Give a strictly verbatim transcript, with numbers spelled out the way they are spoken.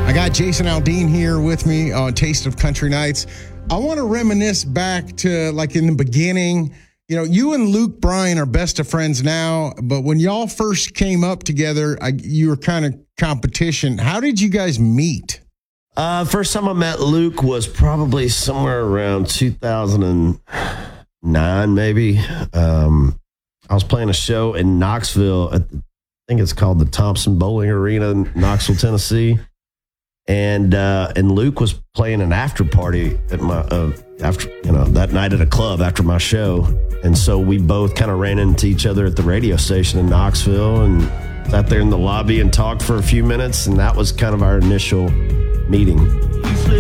I got Jason Aldean here with me on Taste of Country Nights. I want to reminisce back to like in the beginning. You know, you and Luke Bryan are best of friends now, but when y'all first came up together, I, you were kind of competition. How did you guys meet? Uh, first time I met Luke was probably somewhere around two thousand nine, maybe. Um, I was playing a show in Knoxville. At the, I think it's called the Thompson Bowling Arena in Knoxville, Tennessee. And uh, and Luke was playing an after party at my uh, after you know that night at a club after my show, and so we both kind of ran into each other at the radio station in Knoxville and sat there in the lobby and talked for a few minutes, and that was kind of our initial meeting.